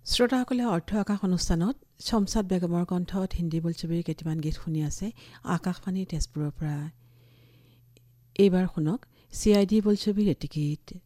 শ্ৰোতাসকলে অৰ্থ আকাশ অনুষ্ঠানত শমছাদ বেগমৰ কণ্ঠত হিন্দী বোলছবিৰ কেইটামান গীত শুনি আছে আকাশবাণী তেজপুৰৰ পৰা। এইবাৰ শুনক CID বোলছবিৰ এটি গীত।